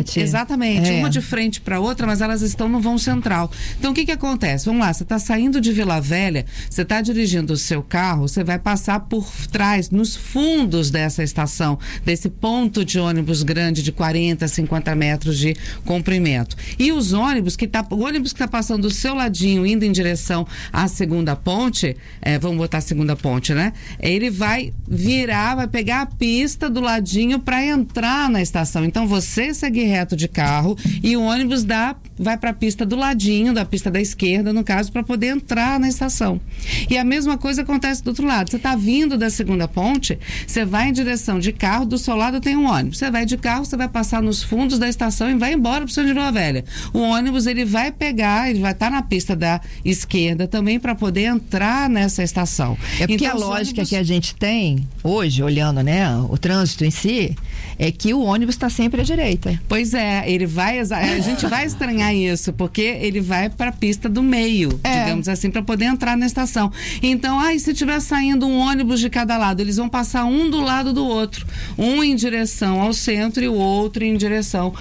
Tati. Exatamente, uma de frente para outra, mas elas estão no vão central. Então, o que acontece? Vamos lá, você está saindo de Vila Velha, você está dirigindo o seu carro, você vai passar por trás, nos fundos dessa estação, desse ponto de ônibus grande de 40, 50 metros de comprimento. E os ônibus o ônibus que está passando do seu ladinho, indo em direção à segunda ponte, vamos botar a segunda ponte, né? Ele vai virar, vai pegar a pista do ladinho para entrar na estação. Então, você segue reto de carro e o ônibus vai para a pista do ladinho, da pista da esquerda, no caso, para poder entrar na estação. E a mesma coisa acontece do outro lado. Você está vindo da segunda ponte, você vai em direção de carro, do seu lado tem um ônibus. Você vai de carro, você vai passar nos fundos da estação e vai embora para o centro de Vila Velha. O ônibus, ele vai estar na pista da esquerda também para poder entrar nessa estação. É porque então, a lógica que a gente tem hoje, olhando, né, o trânsito em si, é que o ônibus está sempre à direita. Pois é, a gente vai estranhar isso, porque ele vai para a pista do meio, digamos assim, para poder entrar na estação. Então, se estiver saindo um ônibus de cada lado, eles vão passar um do lado do outro, um em direção ao centro e o outro em direção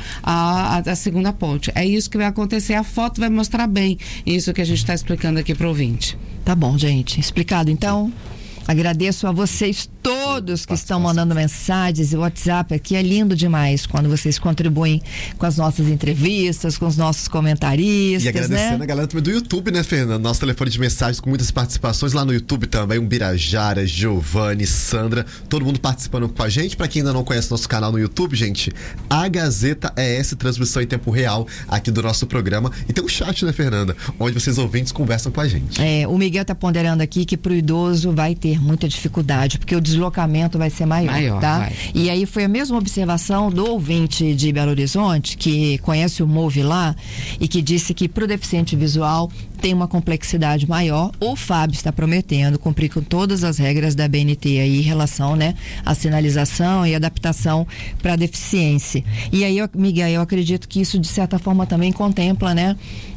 à segunda ponte. É isso que vai acontecer, a foto vai mostrar bem isso que a gente está explicando aqui para o ouvinte. Tá bom, gente, explicado então. Agradeço a vocês todos que estão mandando mensagens. O WhatsApp aqui é lindo demais quando vocês contribuem com as nossas entrevistas, com os nossos comentaristas. E agradecendo, né? A galera também do YouTube, né, Fernanda? Nosso telefone de mensagens com muitas participações lá no YouTube também. Um Birajara, Giovanni, Sandra, todo mundo participando com a gente. Pra quem ainda não conhece nosso canal no YouTube, gente, a Gazeta ES, transmissão em tempo real aqui do nosso programa. E tem um chat, né, Fernanda? Onde vocês ouvintes conversam com a gente. O Miguel tá ponderando aqui que pro idoso vai ter muita dificuldade, porque o deslocamento vai ser maior, tá? Vai. E aí foi a mesma observação do ouvinte de Belo Horizonte, que conhece o MOVE lá, e que disse que pro deficiente visual tem uma complexidade maior. O Fábio está prometendo cumprir com todas as regras da BNT aí em relação, né, à sinalização e adaptação para deficiência. E aí, Miguel, eu acredito que isso de certa forma também contempla, né,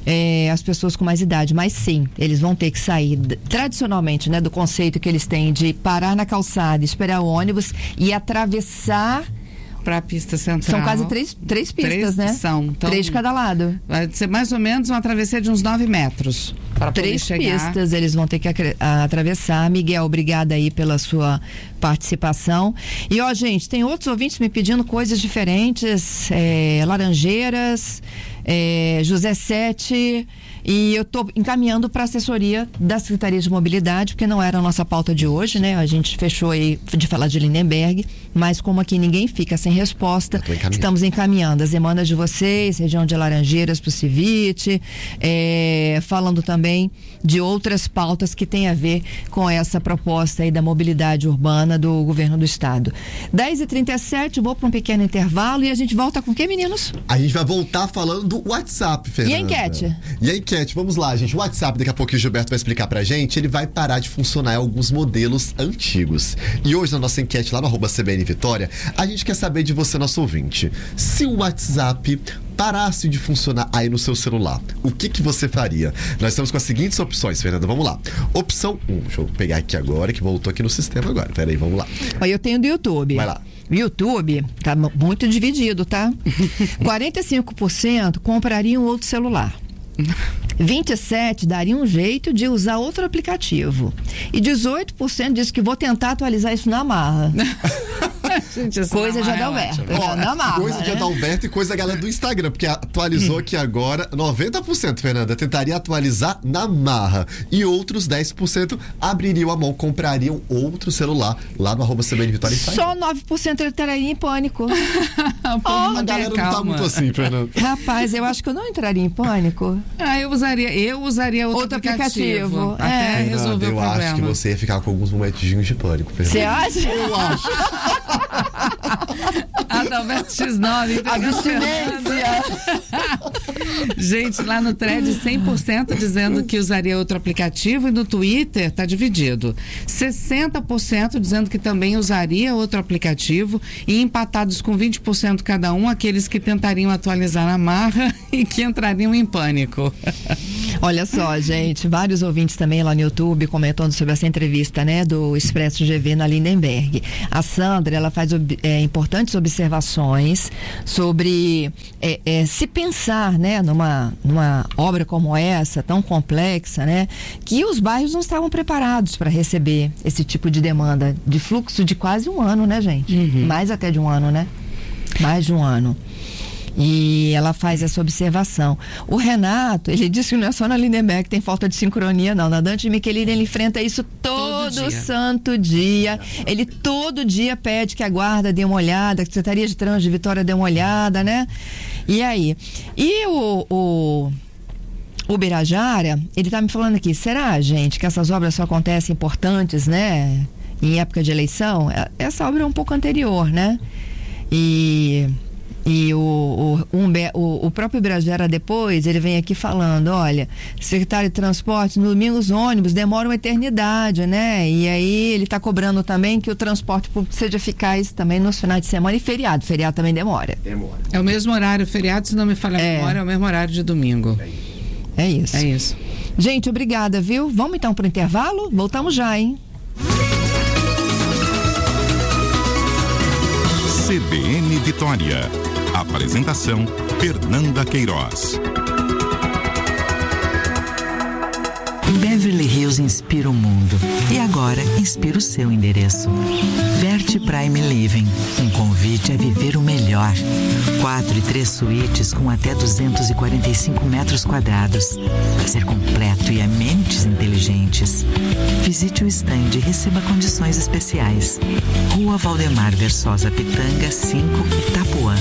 as pessoas com mais idade, mas sim, eles vão ter que sair tradicionalmente, né, do conceito que eles têm de parar na calçada, esperar o ônibus e atravessar para a pista central. São quase três pistas, né? São. Então, 3 de cada lado. Vai ser mais ou menos uma travessia de uns 9 metros. Para 3 chegar. pistas eles vão ter que atravessar. Miguel, obrigada aí pela sua participação. E gente, tem outros ouvintes me pedindo coisas diferentes, Laranjeiras, José Sete, e eu estou encaminhando para a assessoria da Secretaria de Mobilidade, porque não era a nossa pauta de hoje, né? A gente fechou aí de falar de Lindenberg, mas como aqui ninguém fica sem resposta, estamos encaminhando as demandas de vocês, região de Laranjeiras para o Civite, falando também de outras pautas que tem a ver com essa proposta aí da mobilidade urbana do governo do estado. 10h37, vou para um pequeno intervalo e a gente volta com o que, meninos? A gente vai voltar falando do WhatsApp, Fernanda. E a enquete? E a enquete, vamos lá, gente. O WhatsApp, daqui a pouco o Gilberto vai explicar pra gente, ele vai parar de funcionar em alguns modelos antigos. E hoje, na nossa enquete lá no @CBN Vitória, a gente quer saber de você, nosso ouvinte. Se o WhatsApp parasse de funcionar aí no seu celular, o que você faria? Nós estamos com as seguintes opções, Fernanda, vamos lá. Opção 1, deixa eu pegar aqui agora, que voltou aqui no sistema agora. Peraí, vamos lá. Eu tenho do YouTube. Vai lá. O YouTube tá muito dividido, tá? 45% comprariam outro celular. 27% daria um jeito de usar outro aplicativo. E 18% diz que vou tentar atualizar isso na marra. Gente, coisa de Adalberto. Na marra, coisa de Adalberto e coisa da galera do Instagram, porque atualizou aqui agora 90%, Fernanda, tentaria atualizar na marra. E outros 10% abririam a mão, comprariam outro celular lá no @CBN Vitória. Só 9% entraria em pânico. A galera não tá muito assim, Fernanda. Rapaz, eu acho que eu não entraria em pânico. Eu usaria outro aplicativo. Até resolver o problema. Eu acho que você ia ficar com alguns momentinhos de pânico, Fernanda. Você acha? Eu acho. Adalberto X9. Abstinência. Gente, lá no thread 100% dizendo que usaria outro aplicativo, e no Twitter tá dividido. 60% dizendo que também usaria outro aplicativo, e empatados com 20% cada um, aqueles que tentariam atualizar na marra e que entrariam em pânico. Olha só, gente, vários ouvintes também lá no YouTube comentando sobre essa entrevista, né, do Expresso GV na Lindenberg. A Sandra, ela faz importantes observações sobre se pensar, né, numa obra como essa, tão complexa, né, que os bairros não estavam preparados para receber esse tipo de demanda, de fluxo de quase um ano, né, gente? Mais até de um ano, né? Mais de um ano. E ela faz essa observação. O Renato, ele disse que não é só na Lindenberg que tem falta de sincronia, não. Na Dante Michelini, ele enfrenta isso todo santo dia. Ele todo dia pede que a guarda dê uma olhada, que a Secretaria de Trânsito de Vitória dê uma olhada, né? E aí? E o Birajara, ele tá me falando aqui, será, gente, que essas obras só acontecem importantes, né? Em época de eleição? Essa obra é um pouco anterior, né? E o próprio Birajara depois, ele vem aqui falando, olha, secretário de transporte, no domingo os ônibus demoram uma eternidade, né? E aí ele está cobrando também que o transporte público seja eficaz também nos finais de semana e feriado também demora. É o mesmo horário, feriado, se não me falha a memória, é o mesmo horário de domingo. É isso. É isso. Gente, obrigada, viu? Vamos então para o intervalo? Voltamos já, hein? CBN Vitória. Apresentação: Fernanda Queiroz. Beverly Hills inspira o mundo e agora inspira o seu endereço. Verte Prime Living, um convite a viver o melhor. 4 e 3 suítes com até 245 metros quadrados. Ser completo e amenities inteligentes. Visite o stand e receba condições especiais. Rua Valdemar Versosa Pitanga 5, Itapuã.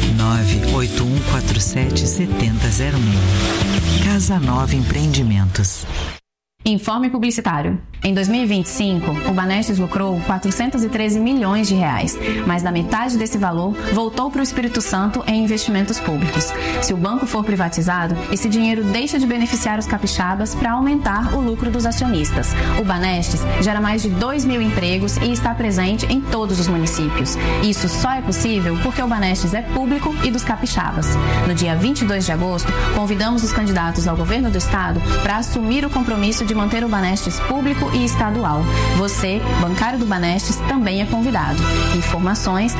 981477006. Casa Nova Empreendimentos. Informe publicitário. Em 2025, o Banestes lucrou 413 milhões de reais, mas da metade desse valor voltou para o Espírito Santo em investimentos públicos. Se o banco for privatizado, esse dinheiro deixa de beneficiar os capixabas para aumentar o lucro dos acionistas. O Banestes gera mais de 2.000 empregos e está presente em todos os municípios. Isso só é possível porque o Banestes é público e dos capixabas. No dia 22 de agosto, convidamos os candidatos ao governo do estado para assumir o compromisso de manter o Banestes público e estadual. Você, bancário do Banestes, também é convidado. Informações: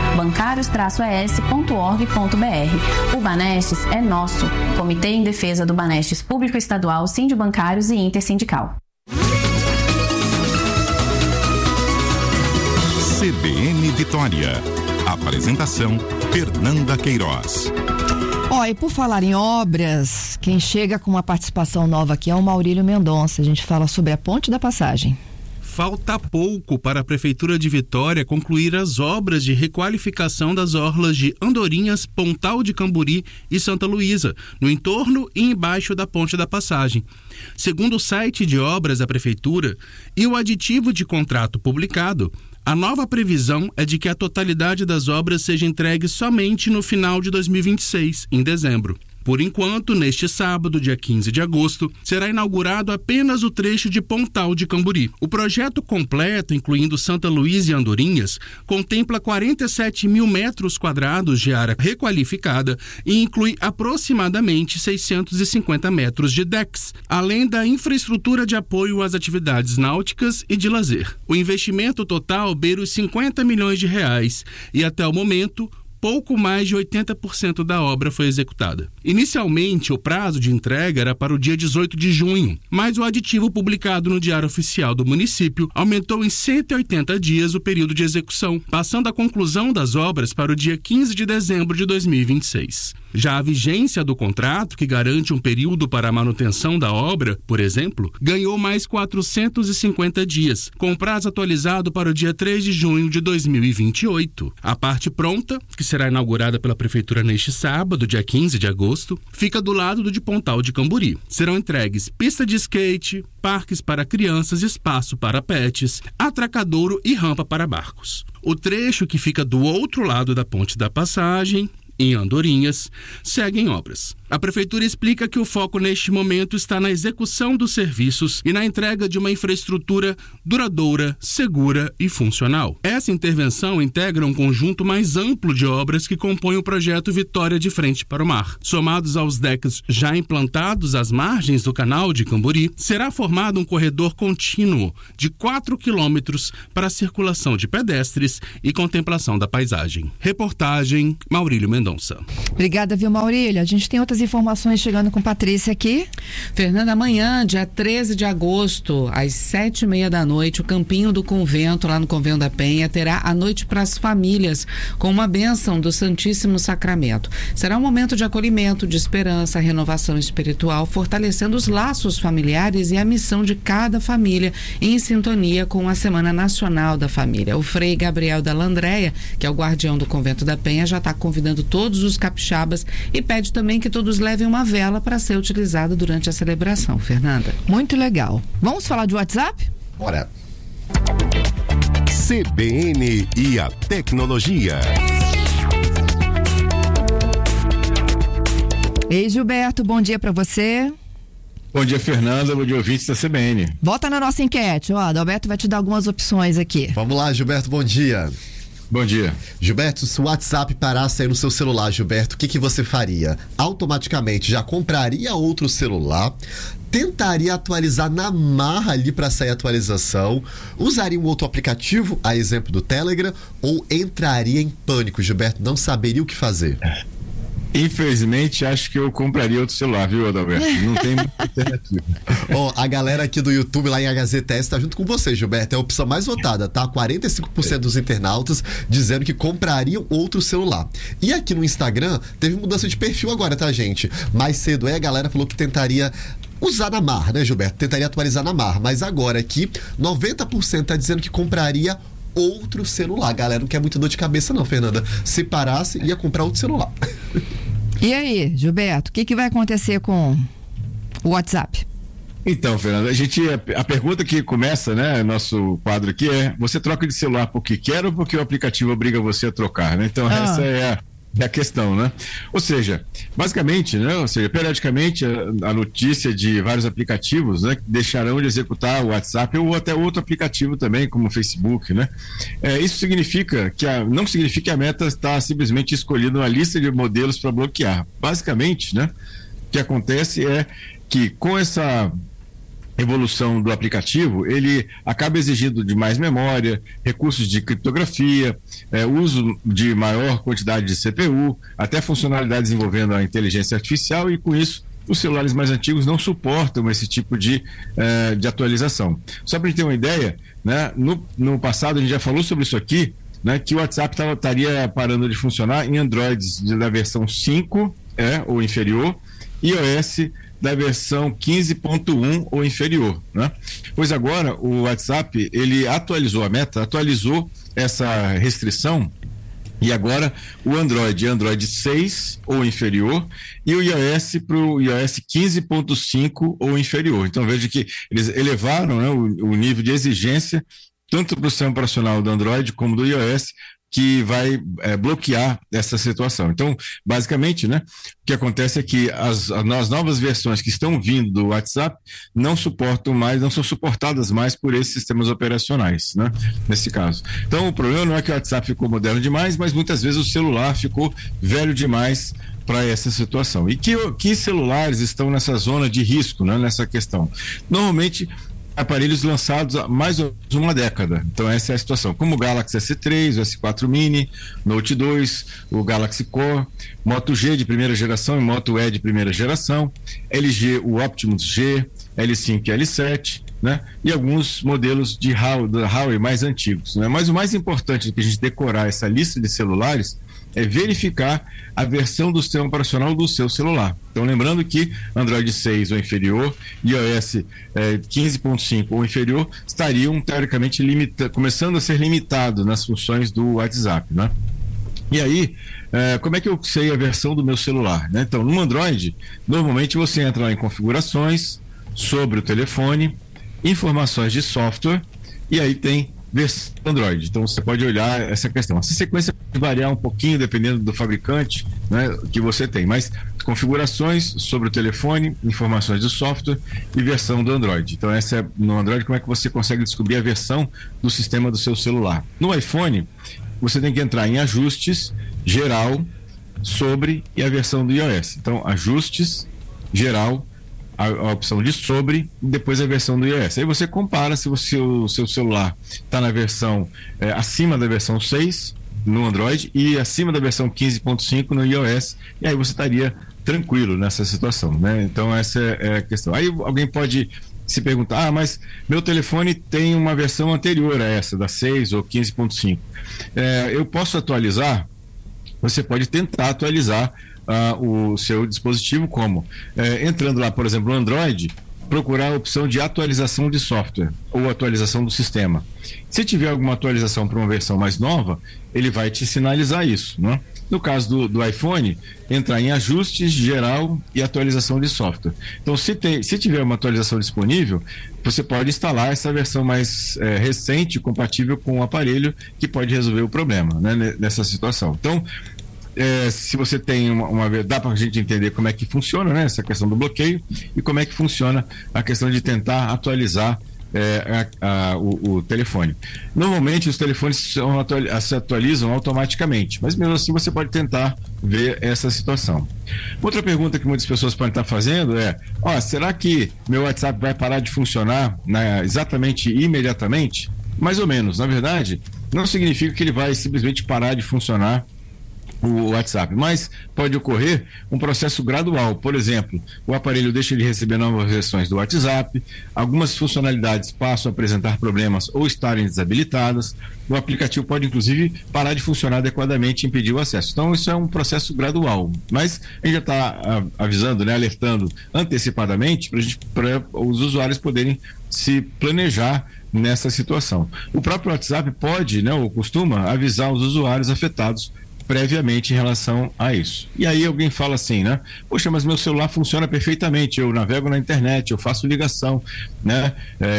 bancarios-es.org.br. O Banestes é nosso. Comitê em Defesa do Banestes Público Estadual, Sindibancários e Intersindical. CBN Vitória. Apresentação: Fernanda Queiroz. E por falar em obras, quem chega com uma participação nova aqui é o Maurílio Mendonça. A gente fala sobre a Ponte da Passagem. Falta pouco para a Prefeitura de Vitória concluir as obras de requalificação das orlas de Andorinhas, Pontal de Camburi e Santa Luísa, no entorno e embaixo da Ponte da Passagem. Segundo o site de obras da Prefeitura e o aditivo de contrato publicado, a nova previsão é de que a totalidade das obras seja entregue somente no final de 2026, em dezembro. Por enquanto, neste sábado, dia 15 de agosto, será inaugurado apenas o trecho de Pontal de Camburi. O projeto completo, incluindo Santa Luísa e Andorinhas, contempla 47 mil metros quadrados de área requalificada e inclui aproximadamente 650 metros de decks, além da infraestrutura de apoio às atividades náuticas e de lazer. O investimento total beira os 50 milhões de reais e, até o momento, pouco mais de 80% da obra foi executada. Inicialmente, o prazo de entrega era para o dia 18 de junho, mas o aditivo publicado no Diário Oficial do município aumentou em 180 dias o período de execução, passando a conclusão das obras para o dia 15 de dezembro de 2026. Já a vigência do contrato, que garante um período para a manutenção da obra, por exemplo, ganhou mais 450 dias, com prazo atualizado para o dia 3 de junho de 2028. A parte pronta, que será inaugurada pela Prefeitura neste sábado, dia 15 de agosto, fica do lado do de Pontal de Camburi. Serão entregues pista de skate, parques para crianças, espaço para pets, atracadouro e rampa para barcos. O trecho que fica do outro lado da Ponte da Passagem em Andorinhas, seguem obras. A Prefeitura explica que o foco neste momento está na execução dos serviços e na entrega de uma infraestrutura duradoura, segura e funcional. Essa intervenção integra um conjunto mais amplo de obras que compõem o projeto Vitória de Frente para o Mar. Somados aos decks já implantados às margens do canal de Camburi, será formado um corredor contínuo de 4 quilômetros para a circulação de pedestres e contemplação da paisagem. Reportagem Maurílio Mendonça. Obrigada, viu, Maurílio? A gente tem outras informações chegando com Patrícia aqui. Fernanda, amanhã, dia 13 de agosto, às 7h30 da noite, o Campinho do Convento, lá no Convento da Penha, terá a noite para as famílias, com uma bênção do Santíssimo Sacramento. Será um momento de acolhimento, de esperança, renovação espiritual, fortalecendo os laços familiares e a missão de cada família, em sintonia com a Semana Nacional da Família. O Frei Gabriel da Landréia, que é o guardião do Convento da Penha, já está convidando todos os capixabas e pede também que todos levem uma vela para ser utilizada durante a celebração. Fernanda. Muito legal. Vamos falar de WhatsApp? Bora. CBN e a tecnologia. Ei, Gilberto, bom dia para você. Bom dia, Fernanda. Bom dia, ouvintes da CBN. Volta na nossa enquete. Ó, Adalberto vai te dar algumas opções aqui. Vamos lá, Gilberto, bom dia. Bom dia. Gilberto, se o WhatsApp parasse aí no seu celular, Gilberto, o que você faria? Automaticamente já compraria outro celular? Tentaria atualizar na marra ali para sair a atualização? Usaria um outro aplicativo, a exemplo do Telegram? Ou entraria em pânico, Gilberto? Não saberia o que fazer? Infelizmente, acho que eu compraria outro celular, viu, Adalberto? Não tem muita alternativa. Ó, a galera aqui do YouTube, lá em HZTS, tá junto com você, Gilberto. É a opção mais votada, tá? 45% dos internautas dizendo que comprariam outro celular. E aqui no Instagram, teve mudança de perfil agora, tá, gente? Mais cedo a galera falou que tentaria usar na mar, né, Gilberto? Tentaria atualizar na mar. Mas agora aqui, 90% tá dizendo que compraria outro celular. A galera não quer muito dor de cabeça não, Fernanda. Se parasse, ia comprar outro celular. E aí, Gilberto, o que vai acontecer com o WhatsApp? Então, Fernanda, a pergunta que começa, né, nosso quadro aqui é: você troca de celular porque quer ou porque o aplicativo obriga você a trocar, né? Então, essa é a questão, né? Ou seja, basicamente, né? Ou seja, periodicamente a notícia de vários aplicativos, né, que deixarão de executar o WhatsApp ou até outro aplicativo também, como o Facebook, né? Isso significa que não significa que a Meta está simplesmente escolhendo uma lista de modelos para bloquear. Basicamente, né? O que acontece é que com essa evolução do aplicativo, ele acaba exigindo de mais memória, recursos de criptografia, uso de maior quantidade de CPU, até funcionalidades envolvendo a inteligência artificial, e com isso os celulares mais antigos não suportam esse tipo de atualização. Só para a gente ter uma ideia, né, no passado a gente já falou sobre isso aqui, né, que o WhatsApp estaria parando de funcionar em Androids da versão 5 ou inferior, iOS da versão 15.1 ou inferior, né? Pois agora o WhatsApp, ele atualizou, a Meta atualizou essa restrição, e agora o Android 6 ou inferior e o iOS para o iOS 15.5 ou inferior. Então veja que eles elevaram, né, o nível de exigência tanto para o sistema operacional do Android como do iOS, que vai bloquear essa situação. Então, basicamente, né, o que acontece é que as novas versões que estão vindo do WhatsApp não são suportadas mais por esses sistemas operacionais, né, nesse caso. Então, o problema não é que o WhatsApp ficou moderno demais, mas muitas vezes o celular ficou velho demais para essa situação. E que celulares estão nessa zona de risco, né, nessa questão? Normalmente, aparelhos lançados há mais ou menos uma década. Então essa é a situação, como o Galaxy S3, o S4 Mini, Note 2, o Galaxy Core, Moto G de primeira geração e Moto E de primeira geração, LG, o Optimus G, L5 e L7, né? E alguns modelos da Huawei mais antigos, né? Mas o mais importante do que a gente decorar essa lista de celulares é verificar a versão do sistema operacional do seu celular. Então, lembrando que Android 6 ou inferior e iOS 15.5 ou inferior estariam, teoricamente, começando a ser limitados nas funções do WhatsApp, né? E aí, como é que eu sei a versão do meu celular, né? Então, no Android, normalmente você entra lá em configurações, sobre o telefone, informações de software, e aí tem versão Android. Então você pode olhar essa questão. Essa sequência pode variar um pouquinho dependendo do fabricante, né, que você tem, mas configurações sobre o telefone, informações do software e versão do Android. Então essa é no Android, como é que você consegue descobrir a versão do sistema do seu celular. No iPhone, você tem que entrar em ajustes, geral, sobre e a versão do iOS. Então ajustes, geral, a opção de sobre e depois a versão do iOS. Aí você compara se o seu celular está na versão acima da versão 6 no Android e acima da versão 15.5 no iOS, e aí você estaria tranquilo nessa situação, né? Então essa é a questão. Aí alguém pode se perguntar, mas meu telefone tem uma versão anterior a essa, da 6 ou 15.5. Eu posso atualizar? Você pode tentar atualizar o seu dispositivo como? Entrando lá, por exemplo, no Android, procurar a opção de atualização de software ou atualização do sistema. Se tiver alguma atualização para uma versão mais nova, ele vai te sinalizar isso, né? No caso do iPhone, entrar em ajustes, geral e atualização de software. Então, se tiver uma atualização disponível, você pode instalar essa versão mais recente, compatível com o aparelho, que pode resolver o problema, né, nessa situação. Então, se você tem dá para a gente entender como é que funciona, né, essa questão do bloqueio e como é que funciona a questão de tentar atualizar o telefone. Normalmente os telefones se atualizam automaticamente, mas mesmo assim você pode tentar ver essa situação. Outra pergunta que muitas pessoas podem estar fazendo é: será que meu WhatsApp vai parar de funcionar exatamente imediatamente? Mais ou menos. Na verdade, não significa que ele vai simplesmente parar de funcionar o WhatsApp, mas pode ocorrer um processo gradual. Por exemplo, o aparelho deixa de receber novas versões do WhatsApp, algumas funcionalidades passam a apresentar problemas ou estarem desabilitadas, o aplicativo pode inclusive parar de funcionar adequadamente e impedir o acesso. Então isso é um processo gradual, mas a gente já está avisando, né, alertando antecipadamente para os usuários poderem se planejar nessa situação. O próprio WhatsApp pode, né, ou costuma avisar os usuários afetados previamente em relação a isso. E aí alguém fala assim, né? Poxa, mas meu celular funciona perfeitamente, eu navego na internet, eu faço ligação, né?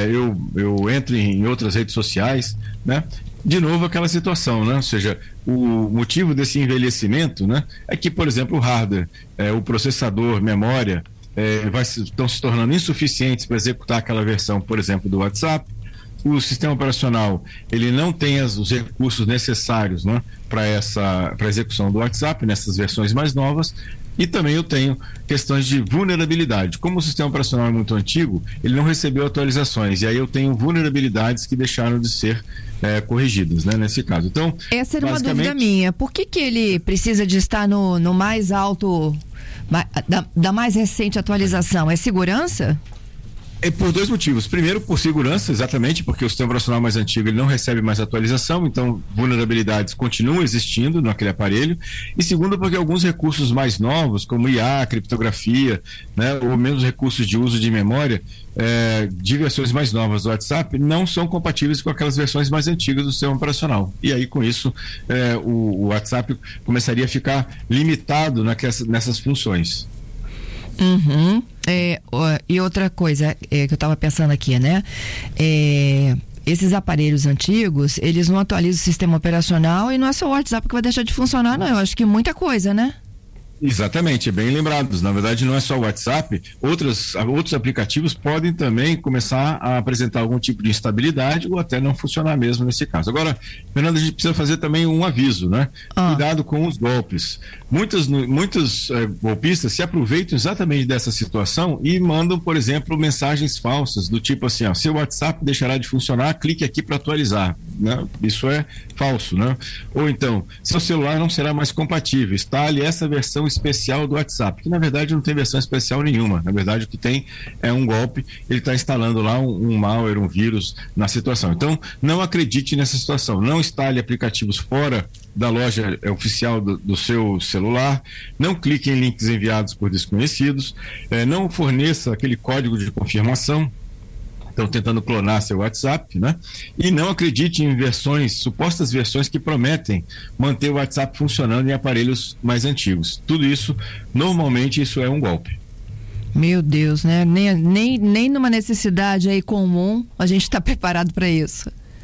Eu entro em outras redes sociais, né? De novo aquela situação, né? Ou seja, o motivo desse envelhecimento, né, é que, por exemplo, o hardware, o processador, memória, estão se tornando insuficientes para executar aquela versão, por exemplo, do WhatsApp. O sistema operacional, ele não tem os recursos necessários, né, para a execução do WhatsApp nessas versões mais novas. E também eu tenho questões de vulnerabilidade. Como o sistema operacional é muito antigo, ele não recebeu atualizações, e aí eu tenho vulnerabilidades que deixaram de ser corrigidas, né, nesse caso. Então, essa era uma dúvida minha. Por que ele precisa de estar no mais alto, da mais recente atualização? É segurança? É por dois motivos. Primeiro, por segurança, exatamente, porque o sistema operacional mais antigo ele não recebe mais atualização, então vulnerabilidades continuam existindo naquele aparelho. E segundo, porque alguns recursos mais novos, como IA, criptografia, né, ou mesmo recursos de uso de memória, de versões mais novas do WhatsApp, não são compatíveis com aquelas versões mais antigas do sistema operacional. E aí, com isso, o WhatsApp começaria a ficar limitado nessas funções. Uhum. E outra coisa que eu estava pensando aqui, né? Esses aparelhos antigos, eles não atualizam o sistema operacional e não é só o WhatsApp que vai deixar de funcionar, não. Eu acho que muita coisa, né? Exatamente, bem lembrados. Na verdade, não é só o WhatsApp, outros aplicativos podem também começar a apresentar algum tipo de instabilidade ou até não funcionar mesmo nesse caso. Agora, Fernanda, a gente precisa fazer também um aviso, né? Cuidado com os golpes. Muitos golpistas se aproveitam exatamente dessa situação e mandam, por exemplo, mensagens falsas do tipo assim, seu WhatsApp deixará de funcionar, clique aqui para atualizar, né? Isso é falso, né? Ou então, seu celular não será mais compatível, instale essa versão especial do WhatsApp, que na verdade não tem versão especial nenhuma. Na verdade o que tem é um golpe, ele está instalando lá um malware, um vírus na situação. Então não acredite nessa situação, não instale aplicativos fora da loja oficial do seu celular, não clique em links enviados por desconhecidos, não forneça aquele código de confirmação. Estão tentando clonar seu WhatsApp, né? E não acredite em supostas versões que prometem manter o WhatsApp funcionando em aparelhos mais antigos. Tudo isso, normalmente, isso é um golpe. Meu Deus, né? Nem numa necessidade aí comum a gente está preparado para isso.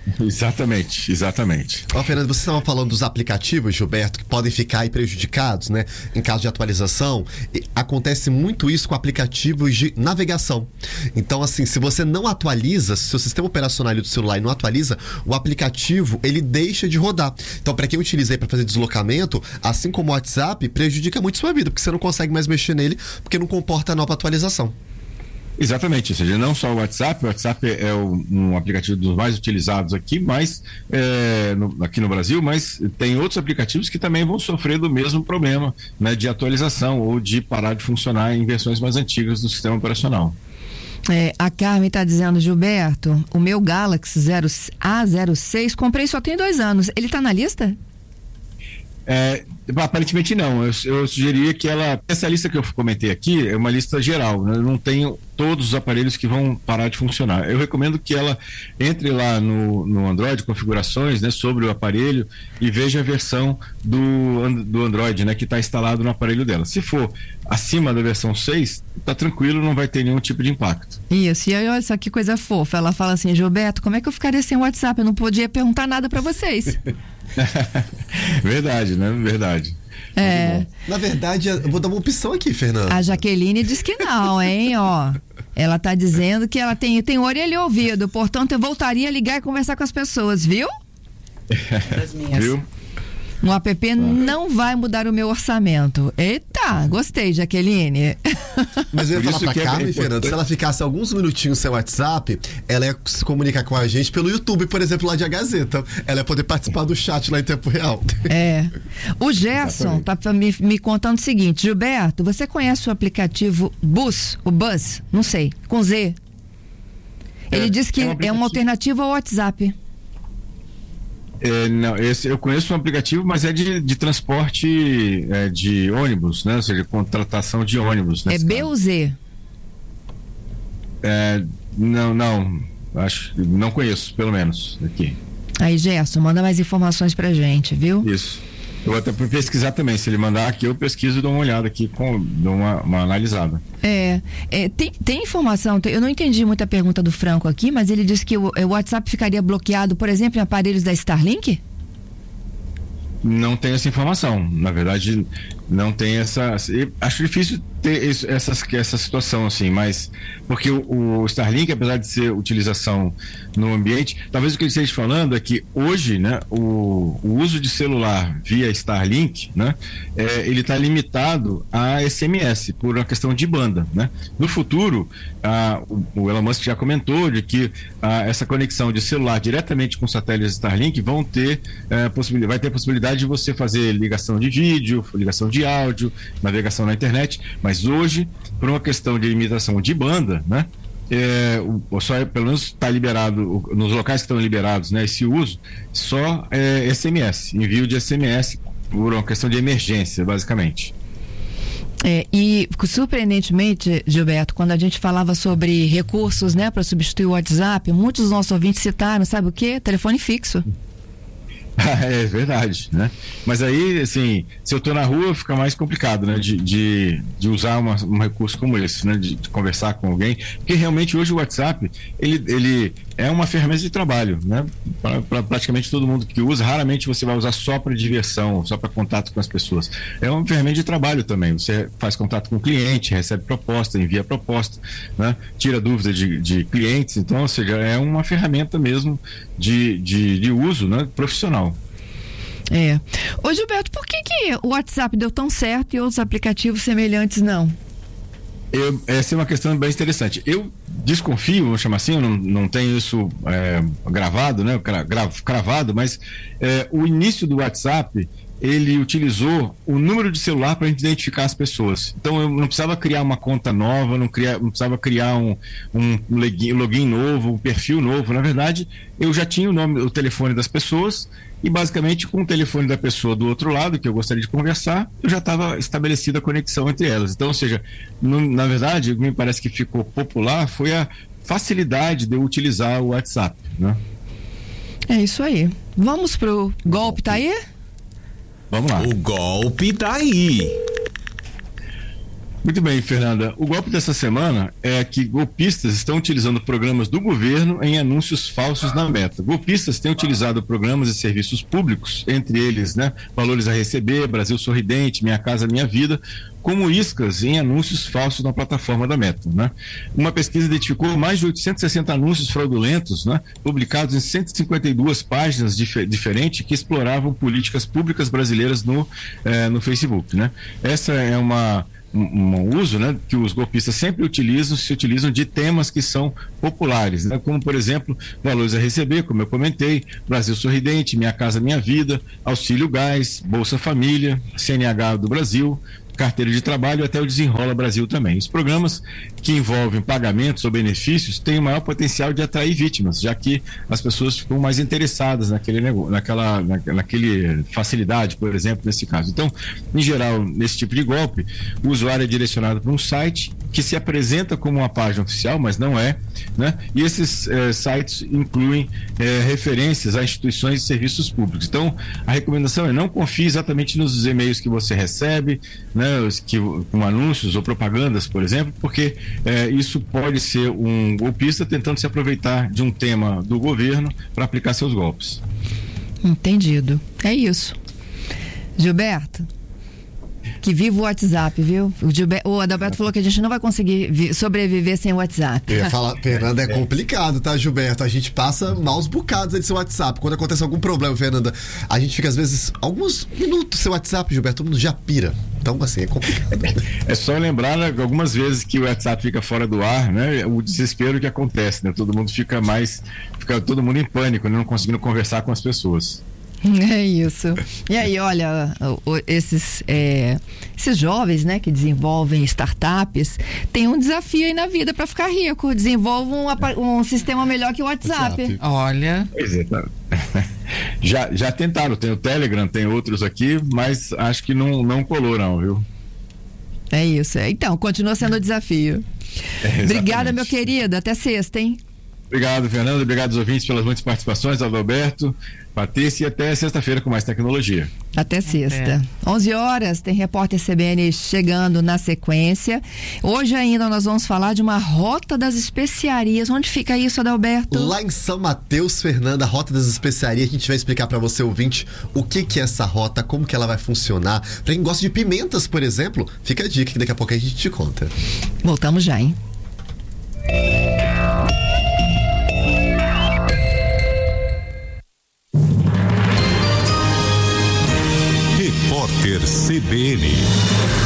Exatamente. Ó, Fernando, vocês estavam falando dos aplicativos, Gilberto, que podem ficar aí prejudicados, né? Em caso de atualização. Acontece muito isso com aplicativos de navegação. Então, assim, se você não atualiza, se o seu sistema operacional do celular não atualiza, o aplicativo, ele deixa de rodar. Então, para quem utiliza aí para fazer deslocamento, assim como o WhatsApp, prejudica muito sua vida, porque você não consegue mais mexer nele, porque não comporta a nova atualização. Exatamente, ou seja, não só o WhatsApp é um aplicativo dos mais utilizados aqui, mas aqui no Brasil, mas tem outros aplicativos que também vão sofrer do mesmo problema, né, de atualização ou de parar de funcionar em versões mais antigas do sistema operacional. A Carmen está dizendo, Gilberto, o meu Galaxy A06, comprei só tem 2 anos, ele está na lista? Aparentemente não, eu sugeriria que essa lista que eu comentei aqui é uma lista geral, né? Eu não tenho todos os aparelhos que vão parar de funcionar. Eu recomendo que ela entre lá no Android, configurações, né, sobre o aparelho e veja a versão do Android, né, que está instalado no aparelho dela. Se for acima da versão 6, tá tranquilo, não vai ter nenhum tipo de impacto. Isso, e aí olha só que coisa fofa, ela fala assim, Gilberto, como é que eu ficaria sem o WhatsApp? Eu não podia perguntar nada para vocês. Verdade, né? Verdade. Na verdade, eu vou dar uma opção aqui, Fernando. A Jaqueline diz que não, hein, ó. Ela tá dizendo que ela tem orelha e ouvido, portanto eu voltaria a ligar e conversar com as pessoas, viu? Viu? O app não vai mudar o meu orçamento. Eita, gostei, Jaqueline. Mas eu ia falar pra Carmen, Fernando, se ela ficasse alguns minutinhos sem WhatsApp, ela ia se comunicar com a gente pelo YouTube, por exemplo, lá de A Gazeta. Ela ia poder participar do chat lá em tempo real. O Gerson tá me contando o seguinte, Gilberto, você conhece o aplicativo Buzz, o Buzz, não sei, com Z? Ele diz que é uma alternativa ao WhatsApp. Não, eu conheço um aplicativo, mas é de transporte de ônibus, né? Ou seja, contratação de ônibus. É B ou Z? Não, acho que não conheço, pelo menos, aqui. Aí, Gerson, manda mais informações pra gente, viu? Isso. Eu vou até pesquisar também, se ele mandar aqui, eu pesquiso e dou uma olhada aqui, dou uma analisada. Tem informação, eu não entendi muito a pergunta do Franco aqui, mas ele disse que o WhatsApp ficaria bloqueado, por exemplo, em aparelhos da Starlink? Não tem essa informação, na verdade não tem essa, acho difícil ter essa situação assim, mas porque o Starlink, apesar de ser utilização no ambiente, talvez o que ele esteja falando é que hoje, né, o uso de celular via Starlink, né, ele está limitado a SMS por uma questão de banda, né? No futuro, o Elon Musk já comentou de que essa conexão de celular diretamente com satélites Starlink vai ter possibilidade de você fazer ligação de vídeo, ligação de áudio, navegação na internet, mas hoje, por uma questão de limitação de banda, né, só pelo menos está liberado nos locais que estão liberados, né, esse uso, só SMS, envio de SMS por uma questão de emergência, basicamente. E surpreendentemente, Gilberto, quando a gente falava sobre recursos, né, para substituir o WhatsApp, muitos dos nossos ouvintes citaram, sabe o quê? Telefone fixo. É verdade, né? Mas aí, assim, se eu tô na rua, fica mais complicado, né? De usar um recurso como esse, né? De conversar com alguém, porque realmente hoje o WhatsApp, ele é uma ferramenta de trabalho, né? Para praticamente todo mundo que usa, raramente você vai usar só para diversão, só para contato com as pessoas. É uma ferramenta de trabalho também. Você faz contato com o cliente, recebe proposta, envia proposta, né? Tira dúvida de clientes. Então, ou seja, é uma ferramenta mesmo de uso, né? Profissional. Ô Gilberto, por que o WhatsApp deu tão certo e outros aplicativos semelhantes não? Essa é uma questão bem interessante. Eu desconfio, vou chamar assim, eu não tenho isso gravado, né? Cravado, mas o início do WhatsApp, ele utilizou o número de celular para identificar as pessoas. Então eu não precisava criar uma conta nova, não precisava criar um login novo, um perfil novo. Na verdade, eu já tinha o telefone das pessoas e basicamente com o telefone da pessoa do outro lado, que eu gostaria de conversar, eu já estava estabelecida a conexão entre elas. Então, ou seja, na verdade, o que me parece que ficou popular foi a facilidade de eu utilizar o WhatsApp, né? É isso aí. Vamos pro golpe, tá aí? Vamos lá. O golpe tá aí. Muito bem, Fernanda. O golpe dessa semana é que golpistas estão utilizando programas do governo em anúncios falsos na Meta. Golpistas têm utilizado programas e serviços públicos, entre eles, né, Valores a Receber, Brasil Sorridente, Minha Casa Minha Vida, como iscas em anúncios falsos na plataforma da Meta, né? Uma pesquisa identificou mais de 860 anúncios fraudulentos, né, publicados em 152 páginas diferentes que exploravam políticas públicas brasileiras no Facebook, né? Essa é um uso, né, que os golpistas sempre se utilizam de temas que são populares, né, como por exemplo Valores a Receber, como eu comentei, Brasil Sorridente, Minha Casa Minha Vida, Auxílio Gás, Bolsa Família, CNH do Brasil, Carteira de Trabalho, até o Desenrola Brasil também. Os programas que envolvem pagamentos ou benefícios têm o maior potencial de atrair vítimas, já que as pessoas ficam mais interessadas naquele negócio, naquele facilidade, por exemplo, nesse caso. Então, em geral, nesse tipo de golpe, o usuário é direcionado para um site que se apresenta como uma página oficial, mas não é, né? E esses sites incluem referências a instituições e serviços públicos. Então, a recomendação é não confie exatamente nos e-mails que você recebe, né, com anúncios ou propagandas, por exemplo, porque isso pode ser um golpista tentando se aproveitar de um tema do governo para aplicar seus golpes. Entendido. É isso. Gilberto, que viva o WhatsApp, viu? O Adalberto falou que a gente não vai conseguir sobreviver sem o WhatsApp. Eu ia falar, Fernanda, é complicado, tá, Gilberto? A gente passa maus bocados aí do seu WhatsApp. Quando acontece algum problema, Fernanda, a gente fica às vezes alguns minutos sem WhatsApp, Gilberto, todo mundo já pira. Então, assim, é complicado. É só lembrar, né, algumas vezes que o WhatsApp fica fora do ar, né? O desespero que acontece, né? Todo mundo fica todo mundo em pânico, né, não conseguindo conversar com as pessoas. É isso. E aí, olha, esses jovens, né, que desenvolvem startups, tem um desafio aí na vida para ficar rico. Desenvolvam um sistema melhor que o WhatsApp. Olha. Pois é, tá. Já tentaram, tem o Telegram, tem outros aqui, mas acho que não colou não, viu? É isso. Então, continua sendo o desafio. Obrigada, meu querido. Até sexta, hein? Obrigado, Fernando. Obrigado aos ouvintes pelas muitas participações, Adalberto, Patrícia, e até sexta-feira com mais tecnologia. Até sexta. 11 horas, tem repórter CBN chegando na sequência. Hoje ainda nós vamos falar de uma rota das especiarias. Onde fica isso, Adalberto? Lá em São Mateus, Fernanda, a rota das especiarias. A gente vai explicar para você, ouvinte, o que é essa rota, como que ela vai funcionar. Para quem gosta de pimentas, por exemplo, fica a dica que daqui a pouco a gente te conta. Voltamos já, hein? Repórter CBN.